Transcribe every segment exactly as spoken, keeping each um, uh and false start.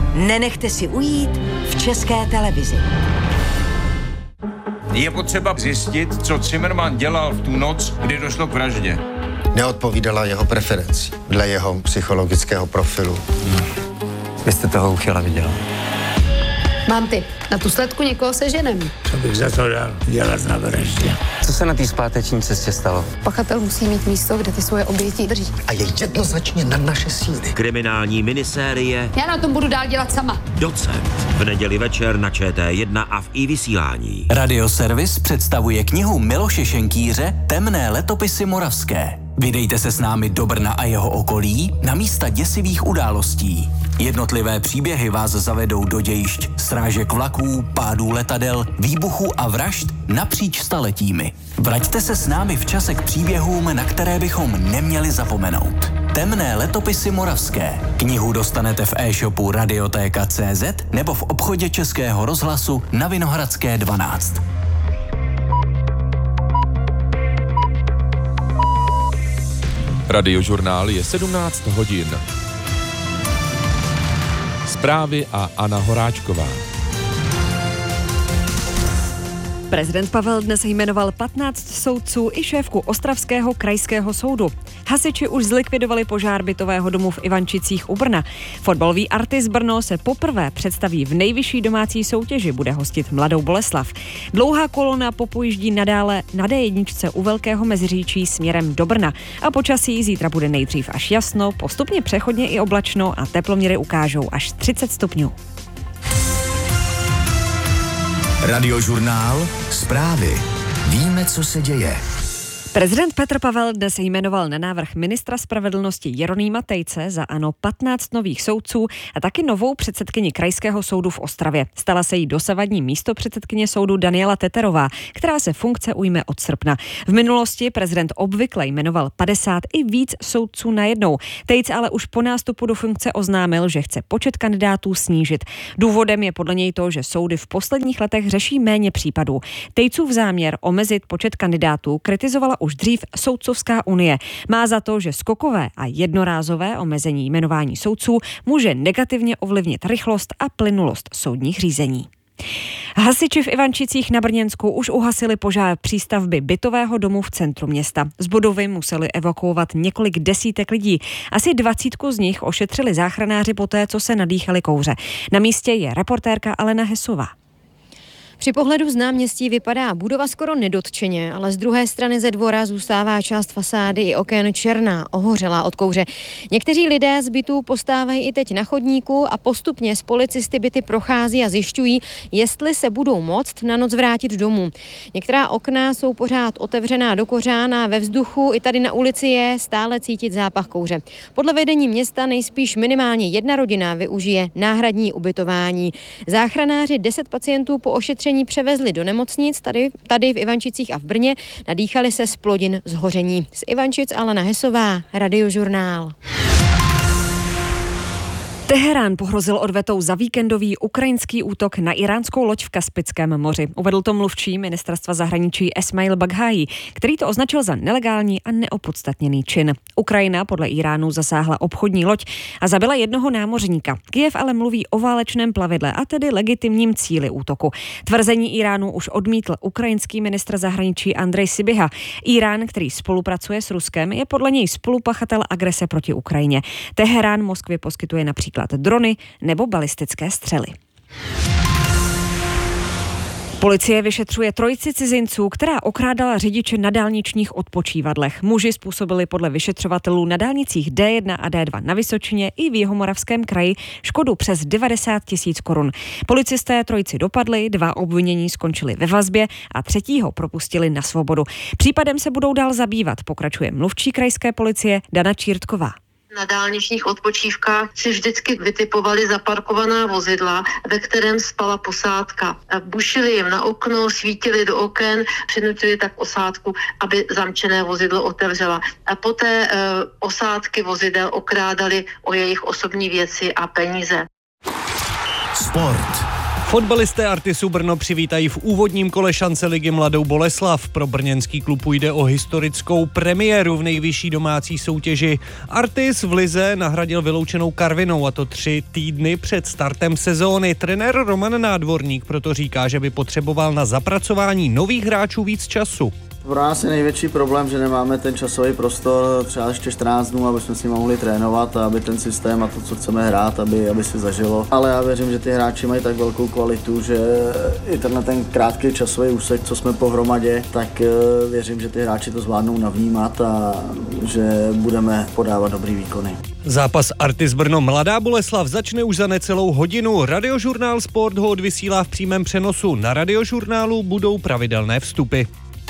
Nenechte si ujít v České televizi. Je potřeba zjistit, co Zimmermann dělal v tu noc, kdy došlo k vraždě. Neodpovídala jeho preferenci, dle jeho psychologického profilu. Hmm. Vy jste toho uchyla viděla. Mám ty. Na tu sledku někoho seženem. Co bych za to dal dělat na vraždě? Co se na té zpáteční cestě stalo? Pachatel musí mít místo, kde ty svoje oběti drží. A je jednoznačně nad naše síly. Kriminální minisérie Já na tom budu dál dělat sama. Docent. V neděli večer na Č T jedna a v iVysílání. Radioservis představuje knihu Miloše Šenkýře Temné letopisy moravské. Vydejte se s námi do Brna a jeho okolí na místa děsivých událostí. Jednotlivé příběhy vás zavedou do dějišť srážek vlaků, pádů letadel, výbuchů a vražd napříč staletími. Vraťte se s námi v čase k příběhům, na které bychom neměli zapomenout. Temné letopisy moravské. Knihu dostanete v e-shopu Radiotéka tečka cé zet nebo v obchodě Českého rozhlasu na Vinohradské dvanáct. Radiožurnál je sedmnáct hodin. Zprávy a Anna Horáčková. Prezident Pavel dnes jmenoval patnáct soudců i šéfku Ostravského krajského soudu. Hasiči už zlikvidovali požár bytového domu v Ivančicích u Brna. Fotbalový Artis Brno se poprvé představí v nejvyšší domácí soutěži, bude hostit Mladou Boleslav. Dlouhá kolona popojíždí nadále na D jedna u Velkého Meziříčí směrem do Brna. A počasí zítra bude nejdřív až jasno, postupně přechodně i oblačno a teploměry ukážou až třicet stupňů. Radiožurnál, zprávy. Víme, co se děje. Prezident Petr Pavel dnes jmenoval na návrh ministra spravedlnosti Jeronýma Tejce za ANO patnáct nových soudců a taky novou předsedkyni Krajského soudu v Ostravě. Stala se jí dosavadní místopředsedkyně soudu Daniela Teterová, která se funkce ujme od srpna. V minulosti prezident obvykle jmenoval padesát i víc soudců najednou. Tejc ale už po nástupu do funkce oznámil, že chce počet kandidátů snížit. Důvodem je podle něj to, že soudy v posledních letech řeší méně případů. Tejcův záměr omezit počet kandidátů kritizovala už dřív Soudcovská unie. Má za to, že skokové a jednorázové omezení jmenování soudců může negativně ovlivnit rychlost a plynulost soudních řízení. Hasiči v Ivančicích na Brněnsku už uhasili požár přístavby bytového domu v centru města. Z budovy museli evakuovat několik desítek lidí. Asi dvacítku z nich ošetřili záchranáři poté, co se nadýchali kouře. Na místě je reportérka Alena Hesová. Při pohledu z náměstí vypadá budova skoro nedotčeně, ale z druhé strany ze dvora zůstává část fasády i oken černá, ohořelá od kouře. Někteří lidé z bytů postávají i teď na chodníku a postupně s policisty byty prochází a zjišťují, jestli se budou moct na noc vrátit domů. Některá okna jsou pořád otevřená do kořán a ve vzduchu i tady na ulici je stále cítit zápach kouře. Podle vedení města nejspíš minimálně jedna rodina využije náhradní ubytování. Záchranáři deset pacientů po ošetření převezli do nemocnic tady, tady v Ivančicích a v Brně, nadýchali se z plodin zhoření. Z Ivančic Alena Hesová, Radiožurnál. Teherán pohrozil odvetou za víkendový ukrajinský útok na iránskou loď v Kaspickém moři. Uvedl to mluvčí ministerstva zahraničí Esmail Baghaji, který to označil za nelegální a neopodstatněný čin. Ukrajina podle Iránu zasáhla obchodní loď a zabila jednoho námořníka. Kyjev ale mluví o válečném plavidle a tedy legitimním cíli útoku. Tvrzení Iránu už odmítl ukrajinský ministr zahraničí Andrej Sybiha. Irán, který spolupracuje s Ruskem, je podle něj spolupachatel agrese proti Ukrajině. Teherán Moskvě poskytuje například drony nebo balistické střely. Policie vyšetřuje trojici cizinců, která okrádala řidiče na dálničních odpočívadlech. Muži způsobili podle vyšetřovatelů na dálnicích D jedna a D dva na Vysočině i v Jihomoravském kraji škodu přes devadesát tisíc korun. Policisté trojici dopadli, dva obvinění skončili ve vazbě a třetího propustili na svobodu. Případem se budou dál zabývat, pokračuje mluvčí krajské policie Dana Čírtková. Na dálničních odpočívkách si vždycky vytipovali zaparkovaná vozidla, ve kterém spala posádka. Bušili jim na okno, svítili do oken, přinutili tak osádku, aby zamčené vozidlo otevřela. A poté e, osádky vozidel okrádali o jejich osobní věci a peníze. Sport. Fotbalisté Artisu Brno přivítají v úvodním kole šance ligy Mladou Boleslav. Pro brněnský klub půjde o historickou premiéru v nejvyšší domácí soutěži. Artis v lize nahradil vyloučenou Karvinou, a to tři týdny před startem sezóny. Trenér Roman Nádvorník proto říká, že by potřeboval na zapracování nových hráčů víc času. Pro nás je největší problém, že nemáme ten časový prostor třeba ještě čtrnáct dnů, aby jsme s ním mohli trénovat a aby ten systém a to, co chceme hrát, aby, aby si zažilo. Ale já věřím, že ty hráči mají tak velkou kvalitu, že i tenhle ten krátký časový úsek, co jsme pohromadě, tak věřím, že ty hráči to zvládnou navnímat a že budeme podávat dobrý výkony. Zápas Artis Brno Mladá Boleslav začne už za necelou hodinu. Radiožurnál Sport ho odvysílá v přímém přenosu. Na Radiožurnálu budou pravidelné vstupy.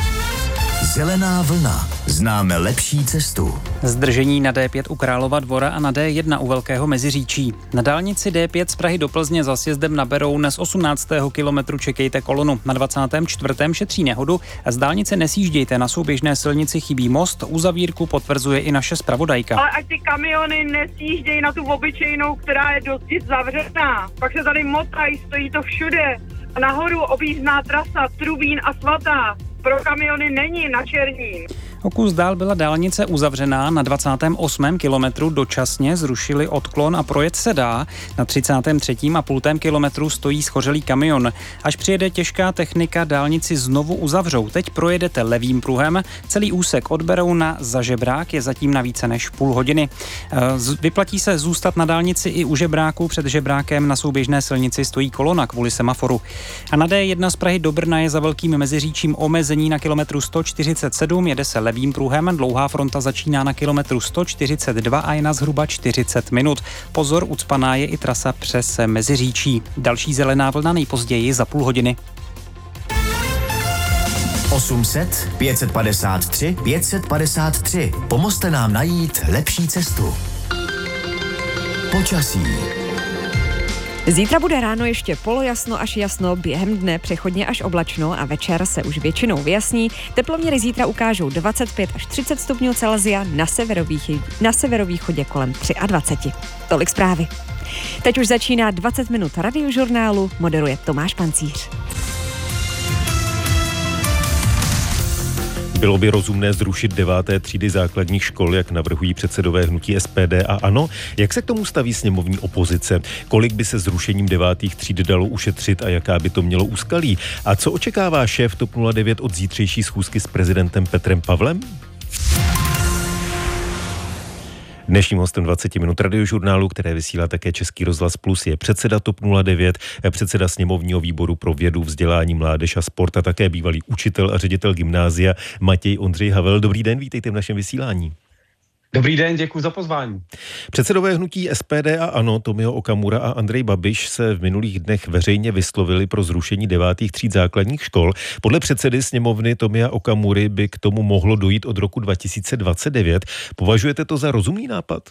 Zelená vlna. Známe lepší cestu. Zdržení na D pět u Králova Dvora a na D jedna u Velkého Meziříčí. Na dálnici D pět z Prahy do Plzně za sjezdem na Beroun z osmnáctého kilometru čekejte kolonu. Na dvacátém čtvrtém šetří nehodu a z dálnice nesjíždějte, na souběžné silnici chybí most. Uzavírku potvrzuje i naše zpravodajka. Ale ať ty kamiony nesjíždějí na tu obyčejnou, která je dosti zavřená. Pak se tady motají, stojí to všude. A nahoru objízdná trasa Trubín a Svatá. Pro kamiony není na Černín. O kus dál byla dálnice uzavřená, na dvacátém osmém kilometru dočasně zrušili odklon a projet se dá. Na třicátém třetím a půltém kilometru stojí schořelý kamion. Až přijede těžká technika, dálnici znovu uzavřou. Teď projedete levým pruhem. Celý úsek od Berouna za Žebrák je zatím na více než půl hodiny. Vyplatí se zůstat na dálnici i u Žebráku. Před Žebrákem na souběžné silnici stojí kolona kvůli semaforu. A na D jedna z Prahy do Brna je za Velkým Meziříčím omezení na kilometru sto čtyřicet sedm, jede se levým pruhem, dlouhá fronta začíná na kilometru sto čtyřicet dva a je na zhruba čtyřicet minut. Pozor, ucpaná je i trasa přes Meziříčí. Další zelená vlna nejpozději za půl hodiny. osm set, pět set padesát tři, pět set padesát tři. Pomozte nám najít lepší cestu. Počasí. Zítra bude ráno ještě polojasno až jasno, během dne přechodně až oblačno a večer se už většinou vyjasní. Teploměry zítra ukážou dvacet pět až třicet stupňů Celsia, na, na severovýchodě kolem dvacet tři. Tolik zprávy. Teď už začíná dvacet minut Radiožurnálu, moderuje Tomáš Pancíř. Bylo by rozumné zrušit deváté třídy základních škol, jak navrhují předsedové hnutí S P D a ANO? Jak se k tomu staví sněmovní opozice? Kolik by se zrušením devátých tříd dalo ušetřit a jaká by to mělo úskalí? A co očekává šéf TOP nula devět od zítřejší schůzky s prezidentem Petrem Pavlem? Dnešním hostem dvacet minut Radiožurnálu, které vysílá také Český rozhlas Plus, je předseda TOP nula devět, předseda sněmovního výboru pro vědu, vzdělání, mládež a sport a také bývalý učitel a ředitel gymnázia Matěj Ondřej Havel. Dobrý den, vítejte v našem vysílání. Dobrý den, děkuji za pozvání. Předsedové hnutí S P D a ANO, Tomio Okamura a Andrej Babiš, se v minulých dnech veřejně vyslovili pro zrušení devátých tříd základních škol. Podle předsedy sněmovny Tomia Okamury by k tomu mohlo dojít od roku dva tisíce dvacet devět. Považujete to za rozumný nápad?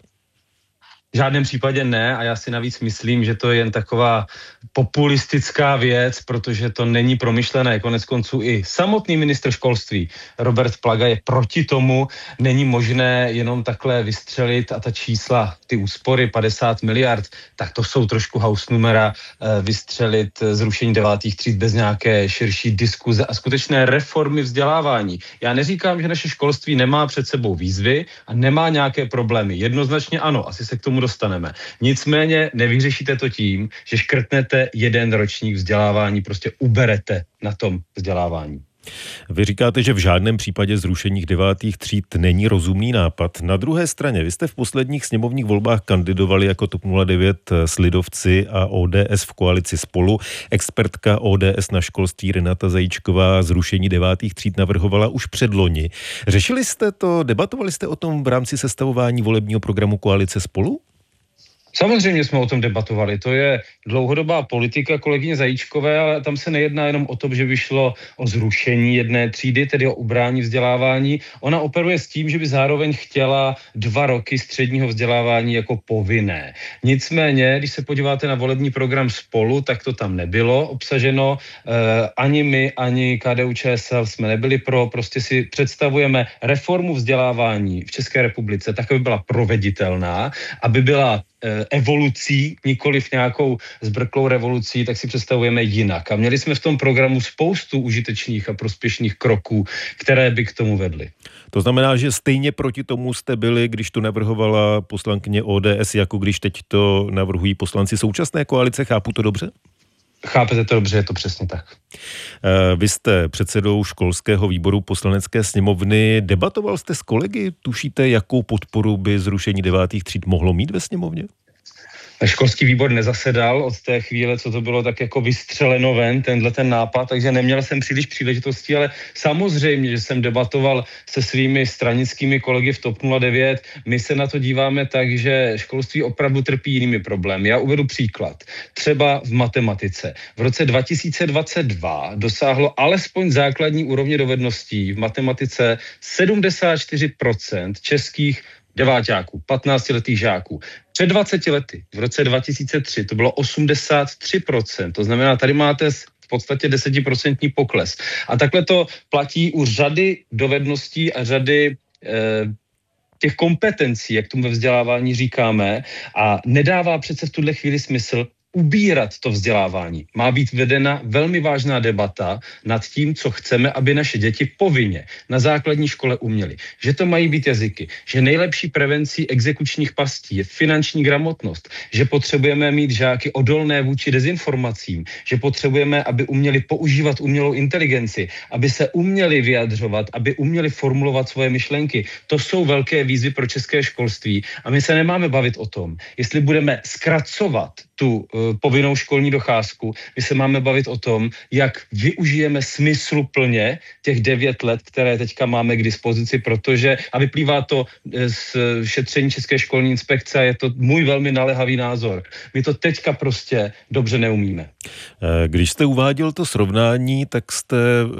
V žádném případě ne a já si navíc myslím, že to je jen taková populistická věc, protože to není promyšlené. Konec konců i samotný ministr školství Robert Plaga je proti tomu. Není možné jenom takhle vystřelit a ta čísla, ty úspory padesát miliard, tak to jsou trošku hausnumera, vystřelit zrušení devátých tříd bez nějaké širší diskuze a skutečné reformy vzdělávání. Já neříkám, že naše školství nemá před sebou výzvy a nemá nějaké problémy. Jednoznačně ano, asi se k tomu dostaneme. Nicméně nevyřešíte to tím, že škrtnete jeden ročník vzdělávání, prostě uberete na tom vzdělávání. Vy říkáte, že v žádném případě zrušení devátých tříd není rozumný nápad. Na druhé straně, vy jste v posledních sněmovních volbách kandidovali jako TOP nula devět s lidovci a O D S v koalici Spolu. Expertka O D S na školství Renata Zajíčková zrušení devátých tříd navrhovala už předloni. Řešili jste to, debatovali jste o tom v rámci sestavování volebního programu koalice Spolu? Samozřejmě jsme o tom debatovali. To je dlouhodobá politika kolegyně Zajíčkové, ale tam se nejedná jenom o to, že by šlo o zrušení jedné třídy, tedy o ubrání vzdělávání. Ona operuje s tím, že by zároveň chtěla dva roky středního vzdělávání jako povinné. Nicméně, když se podíváte na volební program Spolu, tak to tam nebylo obsaženo. E, ani my, ani K D U Č S L jsme nebyli pro. Prostě si představujeme reformu vzdělávání v České republice tak, aby byla proveditelná, aby byla evolucí, nikoliv nějakou zbrklou revolucí, tak si představujeme jinak. A měli jsme v tom programu spoustu užitečných a prospěšných kroků, které by k tomu vedly. To znamená, že stejně proti tomu jste byli, když to navrhovala poslankyně O D S, jako když teď to navrhují poslanci současné koalice, chápu to dobře? Chápete to dobře, je to přesně tak. Vy jste předsedou školského výboru Poslanecké sněmovny. Debatoval jste s kolegy? Tušíte, jakou podporu by zrušení devátých tříd mohlo mít ve sněmovně? Školský výbor nezasedal od té chvíle, co to bylo tak jako vystřeleno ven, tenhle ten nápad, takže neměl jsem příliš příležitostí, ale samozřejmě, že jsem debatoval se svými stranickými kolegy v TOP nula devět. My se na to díváme tak, že školství opravdu trpí jinými problémy. Já uvedu příklad. Třeba v matematice. V roce dva tisíce dvacet dva dosáhlo alespoň základní úrovně dovedností v matematice sedmdesát čtyři procent českých deváťáků, patnáctiletých žáků. Před dvaceti lety, v roce dva tisíce tři, to bylo osmdesát tři procent. To znamená, tady máte v podstatě desetiprocentní pokles. A takhle to platí u řady dovedností a řady eh, těch kompetencí, jak tomu ve vzdělávání říkáme, a nedává přece v tuhle chvíli smysl ubírat to vzdělávání. Má být vedena velmi vážná debata nad tím, co chceme, aby naše děti povinně na základní škole uměly. Že to mají být jazyky, že nejlepší prevencí exekučních pastí je finanční gramotnost, že potřebujeme mít žáky odolné vůči dezinformacím, že potřebujeme, aby uměli používat umělou inteligenci, aby se uměli vyjadřovat, aby uměli formulovat svoje myšlenky. To jsou velké výzvy pro české školství a my se nemáme bavit o tom, jestli budeme zkracovat tu uh, povinnou školní docházku. My se máme bavit o tom, jak využijeme smysluplně těch devět let, které teďka máme k dispozici, protože, a vyplývá to z šetření České školní inspekce, a je to můj velmi naléhavý názor. My to teďka prostě dobře neumíme. Když jste uváděl to srovnání, tak jste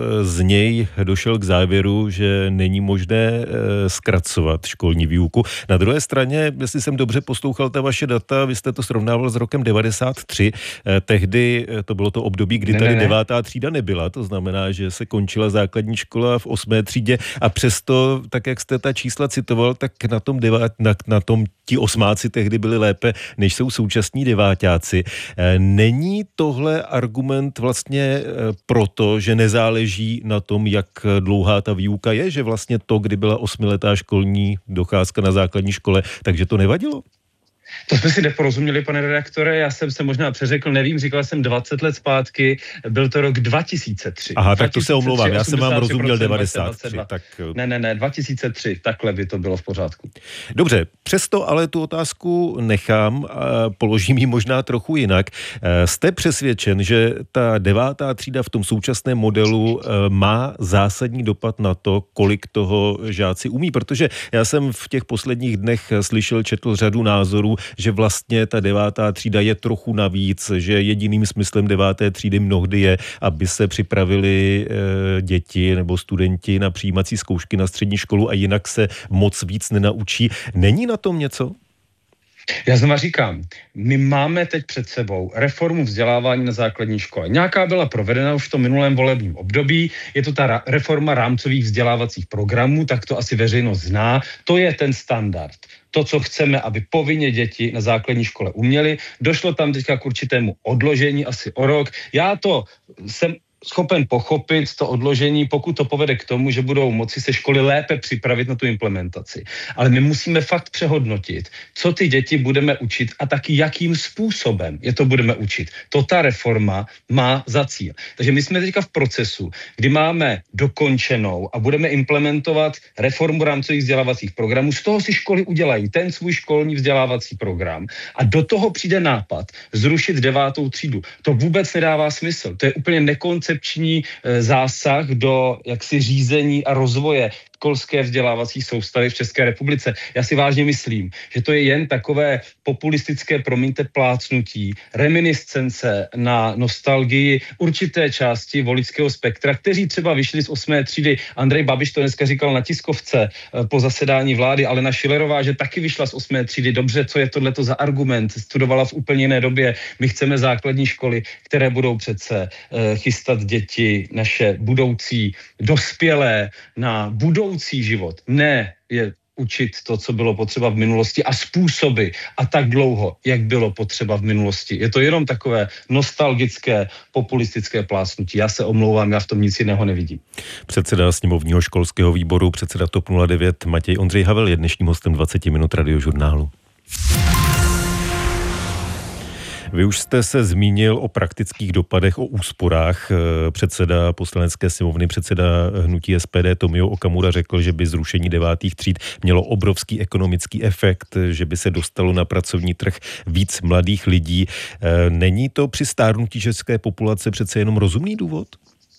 z něj došel k závěru, že není možné zkracovat školní výuku. Na druhé straně, jestli jsem dobře poslouchal ta vaše data, vy jste to srovnával s rokem devadesát tři. Tehdy to bylo to období, kdy ne, tady ne, devátá třída nebyla. To znamená, že se končila základní škola v osmé třídě a přesto, tak jak jste ta čísla citoval, tak na tom, devát, na, na tom ti osmáci tehdy byli lépe, než jsou současní deváťáci. Není tohle argument vlastně proto, že nezáleží na tom, jak dlouhá ta výuka je, že vlastně to, kdy byla osmiletá školní docházka na základní škole, takže to nevadilo? To jsme si neporozuměli, pane redaktore, já jsem se možná přeřekl, nevím, říkal jsem dvacet let zpátky, byl to rok dva tisíce tři. Aha, tak to se omlouvám, já jsem vám rozuměl devadesát tři. Tak... Ne, ne, ne, dva tisíce tři, takhle by to bylo v pořádku. Dobře, přesto ale tu otázku nechám a položím ji možná trochu jinak. Jste přesvědčen, že ta devátá třída v tom současném modelu má zásadní dopad na to, kolik toho žáci umí? Protože já jsem v těch posledních dnech slyšel, četl řadu názorů, že vlastně ta devátá třída je trochu navíc, že jediným smyslem deváté třídy mnohdy je, aby se připravili e, děti nebo studenti na přijímací zkoušky na střední školu a jinak se moc víc nenaučí. Není na tom něco? Já znova říkám, my máme teď před sebou reformu vzdělávání na základní škole. Nějaká byla provedena už v tom minulém volebním období, je to ta reforma rámcových vzdělávacích programů, tak to asi veřejnost zná, to je ten standard. To, co chceme, aby povinně děti na základní škole uměly. Došlo tam teďka k určitému odložení asi o rok. Já to jsem schopen pochopit, to odložení, pokud to povede k tomu, že budou moci se školy lépe připravit na tu implementaci. Ale my musíme fakt přehodnotit, co ty děti budeme učit a taky jakým způsobem je to budeme učit. To ta reforma má za cíl. Takže my jsme teďka v procesu, kdy máme dokončenou a budeme implementovat reformu rámcových vzdělávacích programů. Z toho si školy udělají ten svůj školní vzdělávací program a do toho přijde nápad zrušit devátou třídu. To vůbec nedává smysl. To je úplně nekoncepční koncepční zásah do jaksi řízení a rozvoje školské vzdělávací soustavy v České republice. Já si vážně myslím, že to je jen takové populistické, promiňte, plácnutí, reminiscence na nostalgii určité části voličského spektra, kteří třeba vyšli z osmé třídy. Andrej Babiš to dneska říkal na tiskovce po zasedání vlády, ale na Schillerová, že taky vyšla z osmé třídy. Dobře, co je tohleto za argument? Studovala v úplně jiné době. My chceme základní školy, které budou přece chystat děti, naše budoucí dospělé na budoucí život. Ne je učit to, co bylo potřeba v minulosti a způsoby a tak dlouho, jak bylo potřeba v minulosti. Je to jenom takové nostalgické, populistické plásnutí. Já se omlouvám, já v tom nic jiného nevidím. Předseda sněmovního školského výboru, předseda TOP nula devět Matěj Ondřej Havel je dnešním hostem dvacet minut Radiožurnálu. Vy už jste se zmínil o praktických dopadech, o úsporách. Předseda poslanecké sněmovny, předseda hnutí S P D Tomio Okamura řekl, že by zrušení devátých tříd mělo obrovský ekonomický efekt, že by se dostalo na pracovní trh víc mladých lidí. Není to při stárnutí české populace přece jenom rozumný důvod?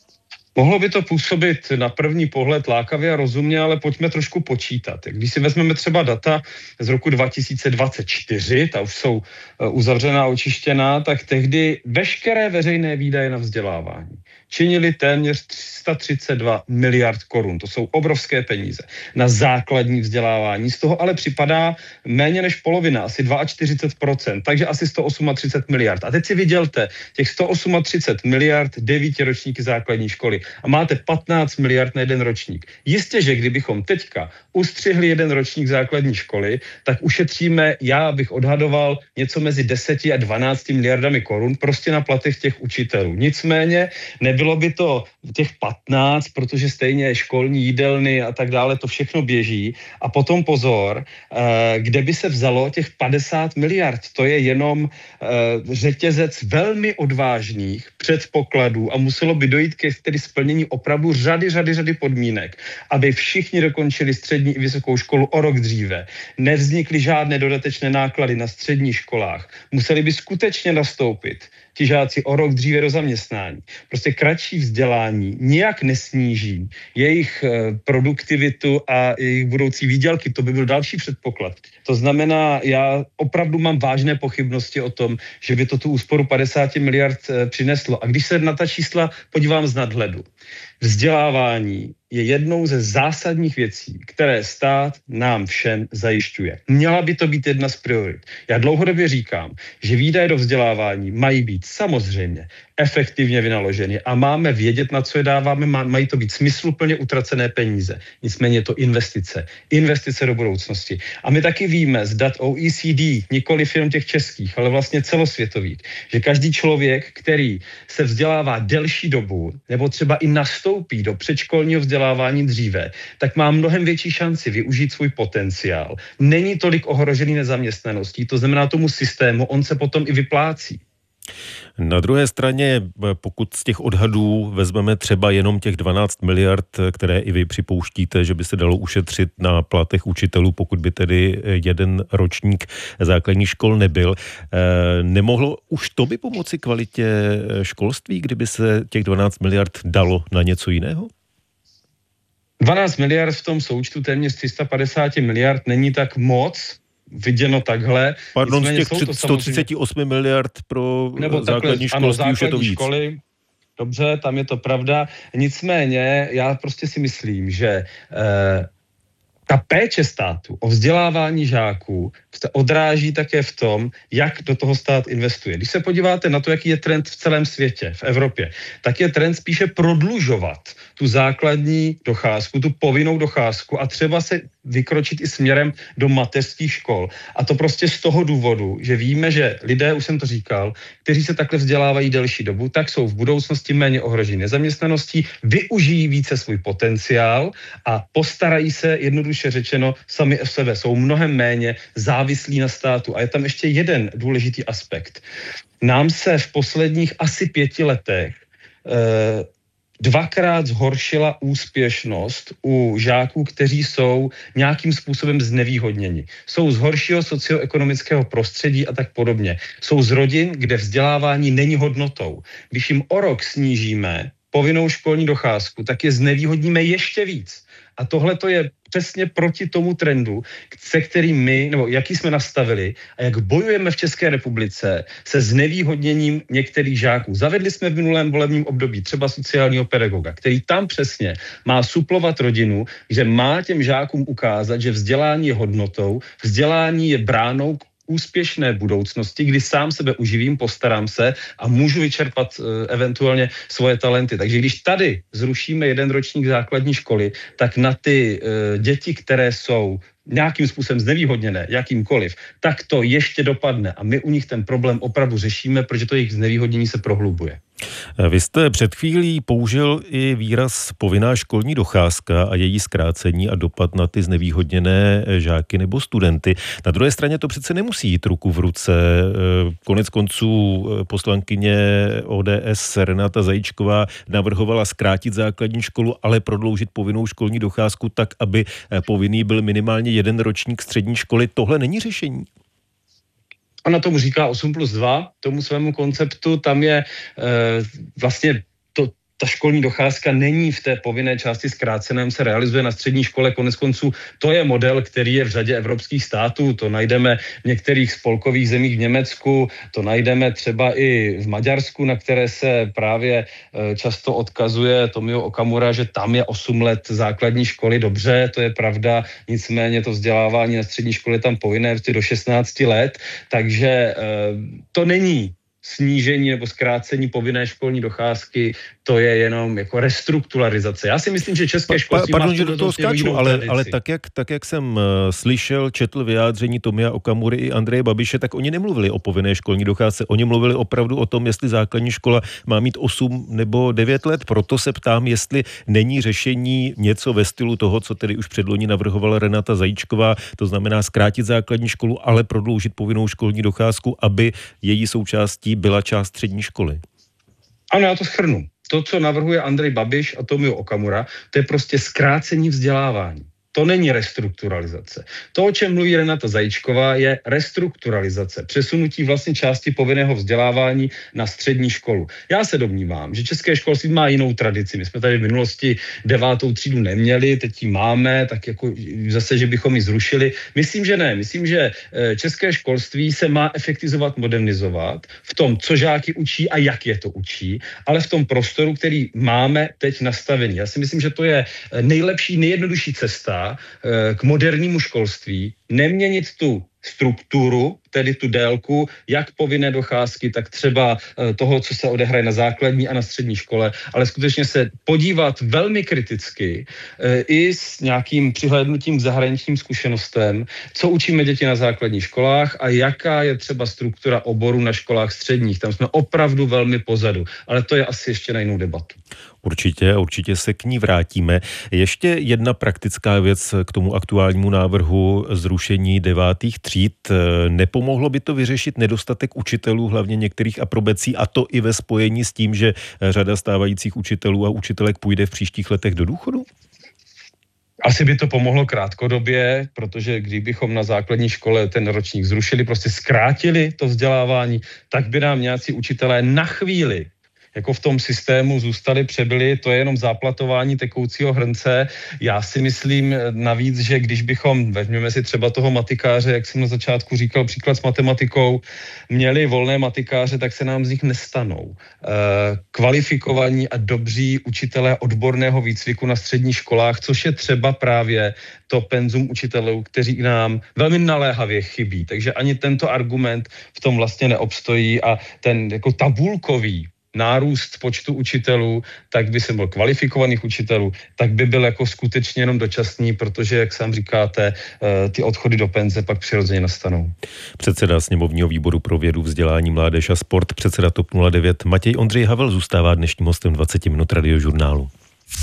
Mohlo by to působit na první pohled lákavě a rozumně, ale pojďme trošku počítat. Když si vezmeme třeba data z roku dva tisíce dvacet čtyři, ta už jsou uzavřená, očištěná, tak tehdy veškeré veřejné výdaje na vzdělávání činili téměř tři sta třicet dva miliard korun. To jsou obrovské peníze na základní vzdělávání. Z toho ale připadá méně než polovina, asi čtyřicet dva procent, takže asi sto třicet osm miliard. A teď si vydělte těch sto třicet osm miliard devíti ročníky základní školy a máte patnáct miliard na jeden ročník. Jistě, že kdybychom teďka ustřihli jeden ročník základní školy, tak ušetříme, já bych odhadoval, něco mezi deseti a dvanácti miliardami korun prostě na platech těch učitelů. Nicméně nebylo by to těch patnáct, protože stejně školní jídelny a tak dále, to všechno běží. A potom pozor, kde by se vzalo těch padesát miliard. To je jenom řetězec velmi odvážných předpokladů a muselo by dojít ke tedy splnění opravdu řady, řady, řady podmínek, aby všichni dokončili střední i vysokou školu o rok dříve. Nevznikly žádné dodatečné náklady na středních školách. Museli by skutečně nastoupit ti žáci o rok dříve do zaměstnání. Prostě kratší vzdělání nijak nesníží jejich produktivitu a jejich budoucí výdělky. To by byl další předpoklad. To znamená, já opravdu mám vážné pochybnosti o tom, že by to tu úsporu padesát miliard přineslo. A když se na ta čísla podívám z nadhledu, vzdělávání je jednou ze zásadních věcí, které stát nám všem zajišťuje. Měla by to být jedna z priorit. Já dlouhodobě říkám, že výdaje do vzdělávání mají být samozřejmě efektivně vynaloženy a máme vědět, na co je dáváme, mají to být smysluplně utracené peníze. Nicméně je to investice. Investice do budoucnosti. A my taky víme z dat O E C D, nikoli film těch českých, ale vlastně celosvětových, že každý člověk, který se vzdělává delší dobu, nebo třeba i nastoupí do předškolního vzdělávání dříve, tak má mnohem větší šanci využít svůj potenciál. Není tolik ohrožený nezaměstnaností, to znamená tomu systému, on se potom i vyplácí. Na druhé straně, pokud z těch odhadů vezmeme třeba jenom těch dvanáct miliard, které i vy připouštíte, že by se dalo ušetřit na platech učitelů, pokud by tedy jeden ročník základních škol nebyl, nemohlo už to by pomoci kvalitě školství, kdyby se těch dvanáct miliard dalo na něco jiného? dvanáct miliard v tom součtu téměř tři sta padesát miliard není tak moc, viděno takhle. Pardon, z těch sto třicet osm miliard pro nebo základní takhle, školství ano, už je to víc. Školy, dobře, tam je to pravda. Nicméně já prostě si myslím, že eh, ta péče státu o vzdělávání žáků se odráží také v tom, jak do toho stát investuje. Když se podíváte na to, jaký je trend v celém světě, v Evropě, tak je trend spíše prodlužovat tu základní docházku, tu povinnou docházku a třeba se vykročit i směrem do mateřských škol. A to prostě z toho důvodu, že víme, že lidé, už jsem to říkal, kteří se takhle vzdělávají delší dobu, tak jsou v budoucnosti méně ohroženi nezaměstnaností, využijí více svůj potenciál a postarají se, jednoduše řečeno, sami o sebe. Jsou mnohem méně závislí na státu. A je tam ještě jeden důležitý aspekt. Nám se v posledních asi pěti letech eh, dvakrát zhoršila úspěšnost u žáků, kteří jsou nějakým způsobem znevýhodněni. Jsou z horšího socioekonomického prostředí a tak podobně. Jsou z rodin, kde vzdělávání není hodnotou. Když jim o rok snížíme povinnou školní docházku, tak je znevýhodníme ještě víc. A tohle to je přesně proti tomu trendu, se kterým my, nebo jaký jsme nastavili a jak bojujeme v České republice se znevýhodněním některých žáků. Zavedli jsme v minulém volebním období třeba sociálního pedagoga, který tam přesně má suplovat rodinu, že má těm žákům ukázat, že vzdělání je hodnotou, vzdělání je bránou k úspěšné budoucnosti, kdy sám sebe uživím, postarám se a můžu vyčerpat uh, eventuálně svoje talenty. Takže když tady zrušíme jeden ročník základní školy, tak na ty uh, děti, které jsou nějakým způsobem znevýhodněné, jakýmkoliv, tak to ještě dopadne a my u nich ten problém opravdu řešíme, protože to jejich znevýhodnění se prohlubuje. Vy jste před chvílí použil i výraz povinná školní docházka a její zkrácení a dopad na ty znevýhodněné žáky nebo studenty. Na druhé straně to přece nemusí jít ruku v ruce. Konec konců poslankyně O D S Renata Zajíčková navrhovala zkrátit základní školu, ale prodloužit povinnou školní docházku tak, aby povinný byl minimálně jeden ročník střední školy. Tohle není řešení? Ona tomu říká osm plus dva, tomu svému konceptu, tam je e, vlastně to, ta školní docházka není v té povinné části zkráceném, se realizuje na střední škole, konec konců to je model, který je v řadě evropských států, to najdeme v některých spolkových zemích v Německu, to najdeme třeba i v Maďarsku, na které se právě e, často odkazuje Tomio Okamura, že tam je osm let základní školy, dobře, to je pravda, nicméně to vzdělávání na střední škole je tam povinné do šestnácti let, takže e, to není snížení nebo zkrácení povinné školní docházky, to je jenom jako restrukturalizace. Já si myslím, že české školství pa, pardon, má že do toho skáču, ale, ale tak, jak, tak, jak jsem uh, slyšel, četl vyjádření Tomia Okamury i Andreje Babiše, tak oni nemluvili o povinné školní docházce. Oni mluvili opravdu o tom, jestli základní škola má mít osm nebo devět let. Proto se ptám, jestli není řešení něco ve stylu toho, co tedy už předloni navrhovala Renata Zajíčková, to znamená zkrátit základní školu, ale prodloužit povinnou školní docházku, aby její součástí byla část střední školy. Ano, já to shrnu. To, co navrhuje Andrej Babiš a Tomio Okamura, to je prostě zkrácení vzdělávání. To není restrukturalizace. To, o čem mluví Renata Zajíčková, je restrukturalizace, přesunutí vlastně části povinného vzdělávání na střední školu. Já se domnívám, že české školství má jinou tradici. My jsme tady v minulosti devátou třídu neměli, teď ji máme, tak jako zase, že bychom ji zrušili. Myslím, že ne. Myslím, že české školství se má efektivizovat, modernizovat v tom, co žáky učí a jak je to učí, ale v tom prostoru, který máme teď nastavený. Já si myslím, že to je nejlepší, nejjednodušší cesta k modernímu školství, neměnit tu strukturu, tedy tu délku, jak povinné docházky, tak třeba toho, co se odehraje na základní a na střední škole, ale skutečně se podívat velmi kriticky i s nějakým přihlédnutím k zahraničním zkušenostem, co učíme děti na základních školách a jaká je třeba struktura oboru na školách středních. Tam jsme opravdu velmi pozadu, ale to je asi ještě na jinou debatu. Určitě, určitě se k ní vrátíme. Ještě jedna praktická věc k tomu aktuálnímu návrhu zrušení devátých tříd. Nepomohlo by to vyřešit nedostatek učitelů, hlavně některých aprobací, a to i ve spojení s tím, že řada stávajících učitelů a učitelek půjde v příštích letech do důchodu? Asi by to pomohlo krátkodobě, protože kdybychom na základní škole ten ročník zrušili, prostě zkrátili to vzdělávání, tak by nám nějací učitelé na chvíli jako v tom systému zůstali, přebyli, to je jenom záplatování tekoucího hrnce. Já si myslím navíc, že když bychom, vezměme si třeba toho matikáře, jak jsem na začátku říkal, příklad s matematikou, měli volné matikáře, tak se nám z nich nestanou kvalifikovaní a dobří učitelé odborného výcviku na středních školách, což je třeba právě to penzum učitelů, kteří nám velmi naléhavě chybí. Takže ani tento argument v tom vlastně neobstojí a ten jako tabulkový nárůst počtu učitelů, tak by se byl kvalifikovaných učitelů, tak by byl jako skutečně jenom dočasný, protože, jak sám říkáte, ty odchody do penze pak přirozeně nastanou. Předseda sněmovního výboru pro vědu, vzdělání, mládež a sport, předseda TOP nula devět Matěj Ondřej Havel zůstává dnešním hostem dvacet minut Radiožurnálu.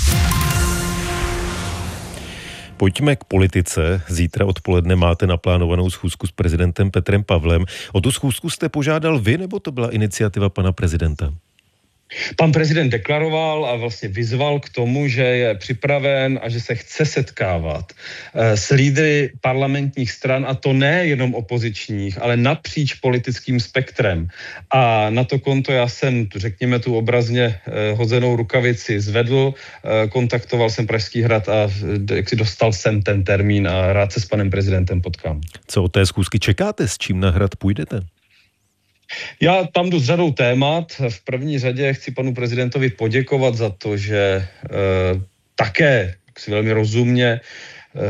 Pojďme k politice. Zítra odpoledne máte naplánovanou schůzku s prezidentem Petrem Pavlem. O tu schůzku jste požádal vy, nebo to byla iniciativa pana prezidenta? Pan prezident deklaroval a vlastně vyzval k tomu, že je připraven a že se chce setkávat s lídry parlamentních stran, a to ne jenom opozičních, ale napříč politickým spektrem. A na to konto já jsem, řekněme, tu obrazně hozenou rukavici zvedl, kontaktoval jsem Pražský hrad a jak si dostal jsem ten termín a rád se s panem prezidentem potkám. Co od té schůzky čekáte? S čím na hrad půjdete? Já tam jdu s řadou témat. V první řadě chci panu prezidentovi poděkovat za to, že e, také si velmi rozumně e,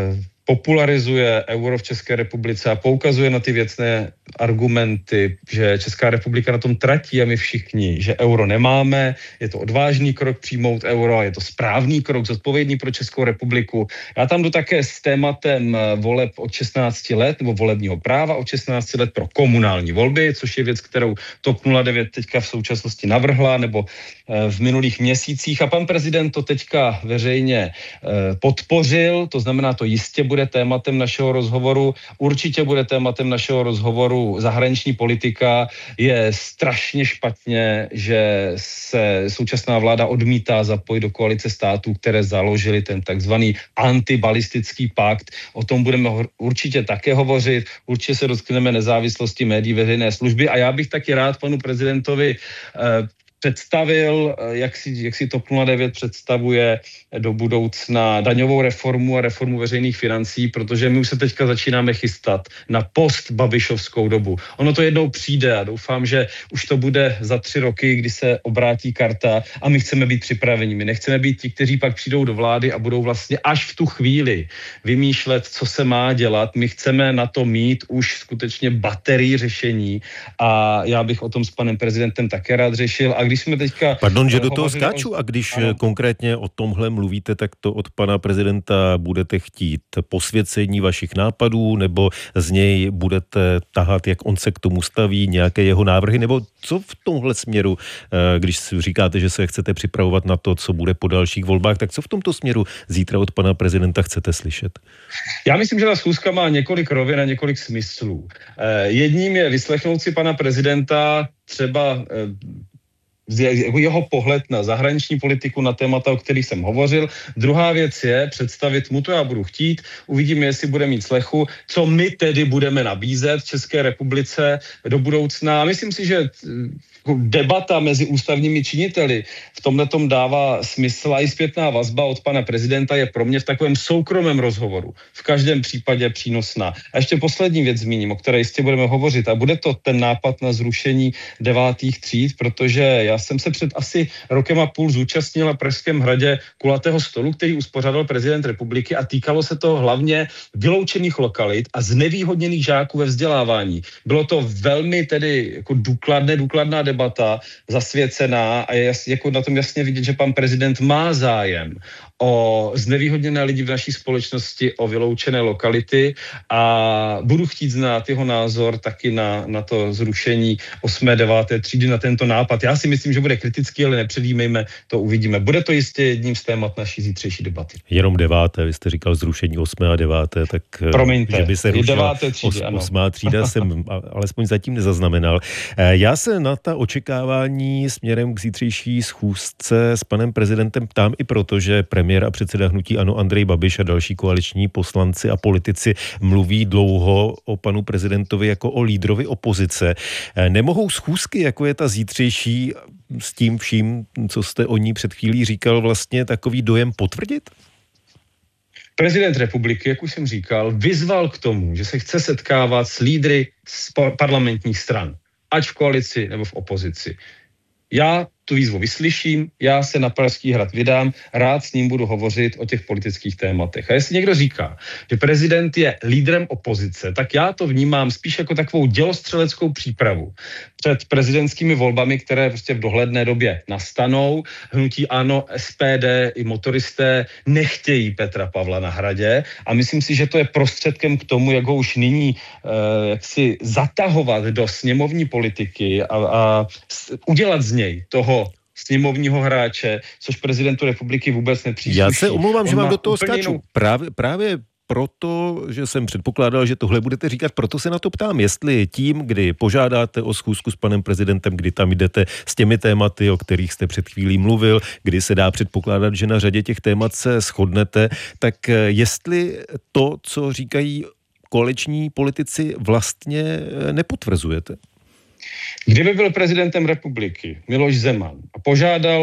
popularizuje euro v České republice a poukazuje na ty věcné argumenty, že Česká republika na tom tratí a my všichni, že euro nemáme, je to odvážný krok přijmout euro, je to správný krok, zodpovědný pro Českou republiku. Já tam jdu také s tématem voleb od šestnácti let, nebo volebního práva od šestnácti let pro komunální volby, což je věc, kterou T O P nula devět teďka v současnosti navrhla, nebo v minulých měsících. A pan prezident to teďka veřejně podpořil, to znamená, to jistě bude tématem našeho rozhovoru. Určitě bude tématem našeho rozhovoru zahraniční politika. Je strašně špatně, že se současná vláda odmítá zapojit do koalice států, které založily ten takzvaný antibalistický pakt. O tom budeme určitě také hovořit. Určitě se dotkneme nezávislosti médií veřejné služby a já bych taky rád panu prezidentovi eh, představil, jak si, jak si T O P nula devět představuje do budoucna daňovou reformu a reformu veřejných financí, protože my už se teďka začínáme chystat na post-babišovskou dobu. Ono to jednou přijde a doufám, že už to bude za tři roky, kdy se obrátí karta a my chceme být připraveni. My nechceme být ti, kteří pak přijdou do vlády a budou vlastně až v tu chvíli vymýšlet, co se má dělat. My chceme na to mít už skutečně baterii řešení a já bych o tom s panem prezidentem také rád řešil. A když jsme teďka... Pardon, že do toho skáču, a když ano. konkrétně o tomhle mluvíte, tak to od pana prezidenta budete chtít posvěcení vašich nápadů, nebo z něj budete tahat, jak on se k tomu staví, nějaké jeho návrhy, nebo co v tomhle směru, když říkáte, že se chcete připravovat na to, co bude po dalších volbách, tak co v tomto směru zítra od pana prezidenta chcete slyšet? Já myslím, že ta schůzka má několik rovin a několik smyslů. Jedním je vyslechnout si pana prezidenta třeba jeho pohled na zahraniční politiku, na témata, o kterých jsem hovořil. Druhá věc je představit mu, to já budu chtít, uvidíme, jestli bude mít slechu, co my tedy budeme nabízet České republice do budoucna. Myslím si, že debata mezi ústavními činiteli v tomhletom dává smysl a i zpětná vazba od pana prezidenta je pro mě v takovém soukromém rozhovoru v každém případě přínosná. A ještě poslední věc zmíním, o které jistě budeme hovořit, a bude to ten nápad na zrušení devátých tříd, protože já jsem se před asi rokem a půl zúčastnil na Pražském hradě kulatého stolu, který uspořádal prezident republiky a týkalo se to hlavně vyloučených lokalit a znevýhodněných žáků ve vzdělávání. Bylo to velmi tedy jako důkladné, důkladná debata, zasvěcená a je jas, jako na tom jasně vidět, že pan prezident má zájem o znevýhodněné lidi v naší společnosti, o vyloučené lokality a budu chtít znát jeho názor taky na, na to zrušení osmé deváté třídy, na tento nápad. Já si myslím, že bude kritický, ale nepředjímejme, to uvidíme. Bude to jistě jedním z témat naší zítřejší debaty. Jenom deváté, vy jste říkal zrušení osmé a deváté, tak promiňte, že by se rušila třídy, os, osmá třída jsem alespoň zatím nezaznamenal. Já se na ta očekávání směrem k zítřejší schůzce s panem prezidentem ptám i proto, že premiér a předseda hnutí ANO Andrej Babiš a další koaliční poslanci a politici mluví dlouho o panu prezidentovi jako o lídrovi opozice. Nemohou schůzky, jako je ta zítřejší, s tím vším, co jste o ní před chvílí říkal, vlastně takový dojem potvrdit? Prezident republiky, jak už jsem říkal, vyzval k tomu, že se chce setkávat s lídry z parlamentních stran, ať v koalici nebo v opozici. Já tu výzvu vyslyším, já se na Pražský hrad vydám, rád s ním budu hovořit o těch politických tématech. A jestli někdo říká, že prezident je lídrem opozice, tak já to vnímám spíš jako takovou dělostřeleckou přípravu před prezidentskými volbami, které prostě v dohledné době nastanou. Hnutí ANO, S P D i motoristé nechtějí Petra Pavla na hradě a myslím si, že to je prostředkem k tomu, jak ho už nyní eh, jak si zatahovat do sněmovní politiky a, a udělat z něj toho sněmovního hráče, což prezidentu republiky vůbec nepřísluší. Já se omlouvám, On že vám do toho úplně skáču. Jinou... Právě, právě proto, že jsem předpokládal, že tohle budete říkat, proto se na to ptám, jestli tím, kdy požádáte o schůzku s panem prezidentem, kdy tam jdete s těmi tématy, o kterých jste před chvílí mluvil, kdy se dá předpokládat, že na řadě těch témat se shodnete, tak jestli to, co říkají koaliční politici, vlastně nepotvrzujete? Kdyby byl prezidentem republiky Miloš Zeman a požádal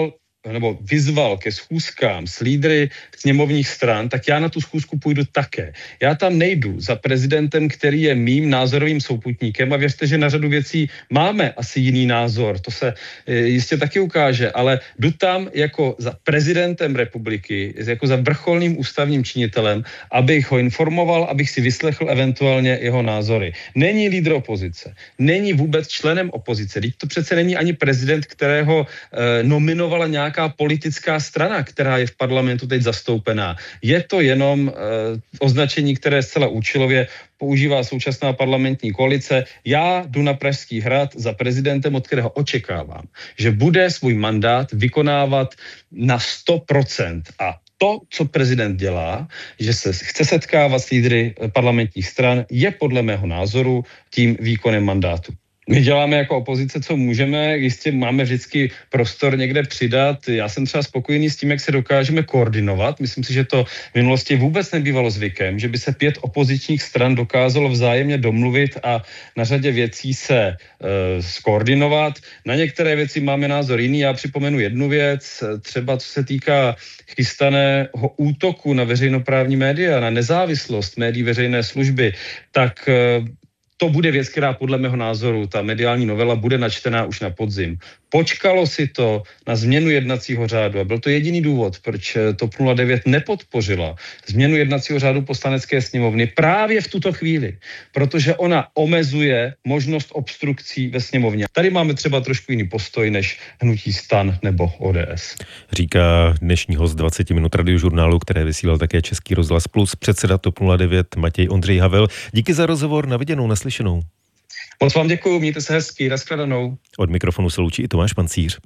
nebo vyzval ke schůzkám s lídry sněmovních stran, tak já na tu schůzku půjdu také. Já tam nejdu za prezidentem, který je mým názorovým souputníkem a věřte, že na řadu věcí máme asi jiný názor, to se e, jistě taky ukáže, ale jdu tam jako za prezidentem republiky, jako za vrcholným ústavním činitelem, abych ho informoval, abych si vyslechl eventuálně jeho názory. Není lídr opozice, není vůbec členem opozice, teď to přece není ani prezident, kterého e, nominovala nějaká politická strana, která je v parlamentu teď zastoupená. Je to jenom e, označení, které zcela účelově používá současná parlamentní koalice. Já jdu na Pražský hrad za prezidentem, od kterého očekávám, že bude svůj mandát vykonávat na sto procent. A to, co prezident dělá, že se chce setkávat s lídry parlamentních stran, je podle mého názoru tím výkonem mandátu. My děláme jako opozice, co můžeme, jistě máme vždycky prostor někde přidat. Já jsem třeba spokojený s tím, jak se dokážeme koordinovat. Myslím si, že to v minulosti vůbec nebývalo zvykem, že by se pět opozičních stran dokázalo vzájemně domluvit a na řadě věcí se e, skoordinovat. Na některé věci máme názor jiný. Já připomenu jednu věc, třeba co se týká chystaného útoku na veřejnoprávní média, na nezávislost médií veřejné služby, tak e, to bude věc, která podle mého názoru, ta mediální novela, bude načtená už na podzim. Počkalo si to na změnu jednacího řádu a byl to jediný důvod, proč TOP nula devět nepodpořila změnu jednacího řádu Poslanecké sněmovny právě v tuto chvíli, protože ona omezuje možnost obstrukcí ve sněmovně. Tady máme třeba trošku jiný postoj než hnutí STAN nebo O D S. Říká dnešní host dvacet minut radiožurnálu, které vysílal také Český rozhlas Plus, předseda TOP nula devět Matěj Ondřej Havel. Díky za rozhovor, na viděnou, naslyšenou. Moc vám děkuju, mějte se hezky, nashledanou. Od mikrofonu se loučí i Tomáš Pancíř.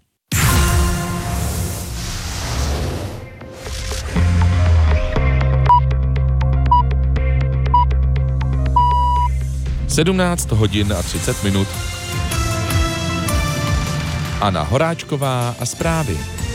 sedmnáct hodin a třicet minut. Anna Horáčková a zprávy.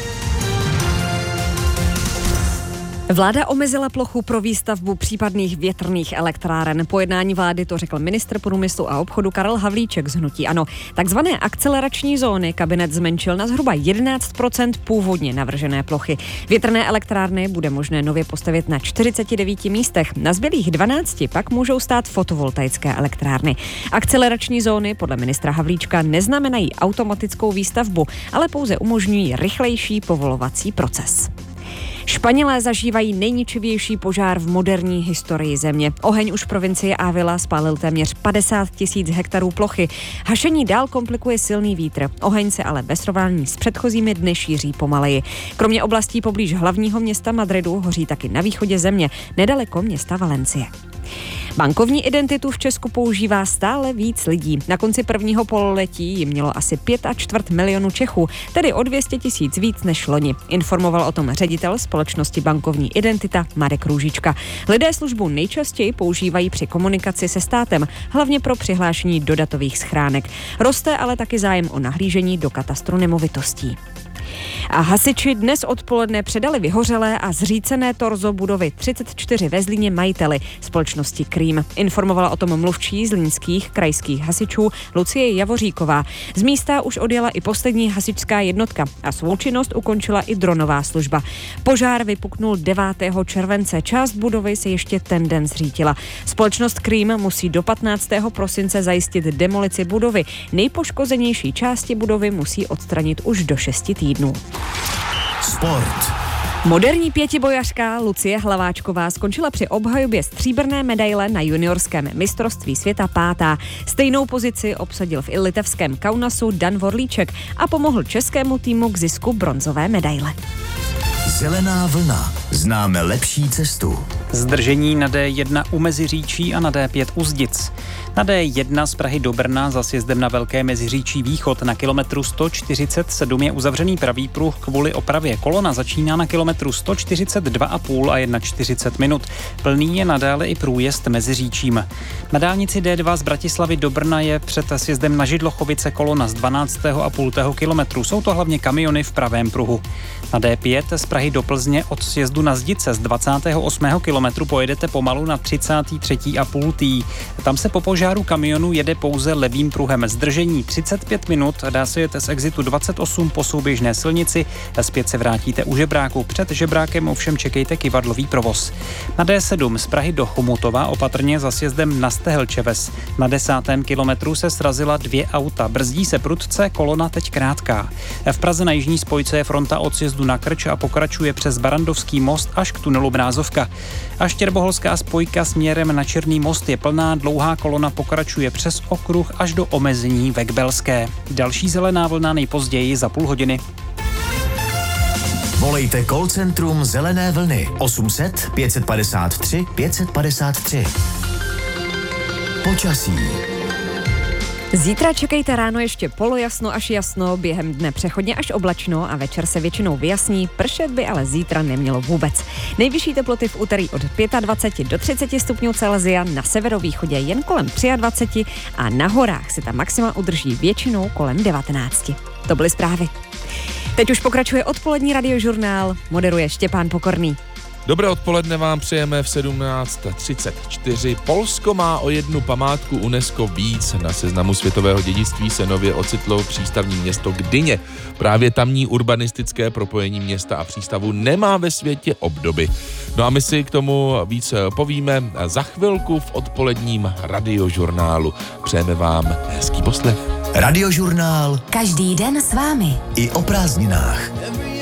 Vláda omezila plochu pro výstavbu případných větrných elektráren. Po jednání vlády to řekl ministr průmyslu a obchodu Karel Havlíček z hnutí ANO. Takzvané akcelerační zóny kabinet zmenšil na zhruba jedenáct procent původně navržené plochy. Větrné elektrárny bude možné nově postavit na čtyřiceti devíti místech. Na zbylých dvanácti pak můžou stát fotovoltaické elektrárny. Akcelerační zóny podle ministra Havlíčka neznamenají automatickou výstavbu, ale pouze umožňují rychlejší povolovací proces. Španělé zažívají nejničivější požár v moderní historii země. Oheň už v provincii Ávila spálil téměř padesát tisíc hektarů plochy. Hašení dál komplikuje silný vítr. Oheň se ale bez srovnání s předchozími dny šíří pomaleji. Kromě oblastí poblíž hlavního města Madridu hoří taky na východě země, nedaleko města Valencie. Bankovní identitu v Česku používá stále víc lidí. Na konci prvního pololetí jim mělo asi pět a čtvrt milionu Čechů, tedy o dvě stě tisíc víc než loni. Informoval o tom ředitel společnosti Bankovní identita Marek Růžička. Lidé službu nejčastěji používají při komunikaci se státem, hlavně pro přihlášení do datových schránek. Roste ale taky zájem o nahlížení do katastru nemovitostí. A hasiči dnes odpoledne předali vyhořelé a zřícené torzo budovy třicet čtyři ve Zlíně majiteli společnosti Cream. Informovala o tom mluvčí zlínských krajských hasičů Lucie Javoříková. Z místa už odjela i poslední hasičská jednotka a svou činnost ukončila i dronová služba. Požár vypuknul devátého července. Část budovy se ještě ten den zřítila. Společnost Cream musí do patnáctého prosince zajistit demolici budovy. Nejpoškozenější části budovy musí odstranit už do šesti týdnů. Sport. Moderní pětibojařka Lucie Hlaváčková skončila při obhajobě stříbrné medaile na juniorském mistrovství světa pátá. Stejnou pozici obsadil v litevském Kaunasu Dan Vorlíček a pomohl českému týmu k zisku bronzové medaile. Zelená vlna. Známe lepší cestu. Zdržení na D jedna u Meziříčí a na D pět u Zdic. Na D jedna z Prahy do Brna za sjezdem na Velké Meziříčí východ na kilometru sto čtyřicet sedm je uzavřený pravý pruh kvůli opravě. Kolona začíná na kilometru sto čtyřicet dva a půl a čtyřicet jedna minut. Plný je nadále i průjezd Meziříčím. Na dálnici D dva z Bratislavy do Brna je před sjezdem na Židlochovice kolona z dvanáctého a půl kilometru. Jsou to hlavně kamiony v pravém pruhu. Na D pět z Prahy do Plzně od sjezdu na Zdice z dvacátého osmého kilometru pojedete pomalu na třicátý třetí a půl. Tam se po požáru žáru kamionu jede pouze levým pruhem. Zdržení třicet pět minut, dá se jet z exitu dvacet osm po souběžné silnici, zpět se vrátíte u Žebráku. Před Žebrákem ovšem čekejte kyvadlový provoz. Na D sedm z Prahy do Chomutova opatrně za sjezdem na Stehelčeves. Na desátém kilometru se srazila dvě auta. Brzdí se prudce, kolona teď krátká. V Praze na jižní spojce je fronta od sjezdu na Krč a pokračuje přes Barandovský most až k tunelu Brázovka. A Štěrboholská spojka směrem na Černý most je plná, dlouhá kolona pokračuje přes okruh až do omezení ve Kbelské. Další zelená vlna nejpozději za půl hodiny. Volejte call centrum Zelené vlny osm set pět padesát tři pět padesát tři. Počasí. Zítra čekejte ráno ještě polojasno až jasno, během dne přechodně až oblačno a večer se většinou vyjasní, pršet by ale zítra nemělo vůbec. Nejvyšší teploty v úterý od dvacet pět do třiceti stupňů Celsia, na severovýchodě jen kolem dvacet tři a na horách se ta maxima udrží většinou kolem devatenácti. To byly zprávy. Teď už pokračuje odpolední radiožurnál, moderuje Štěpán Pokorný. Dobré odpoledne vám přejeme v sedmnáct třicet čtyři. Polsko má o jednu památku UNESCO víc. Na seznamu světového dědictví se nově ocitlo přístavní město Gdyně. Právě tamní urbanistické propojení města a přístavu nemá ve světě obdoby. No a my si k tomu víc povíme za chvilku v odpoledním radiožurnálu. Přejeme vám hezký poslech. Radiožurnál. Každý den s vámi. I o prázdninách.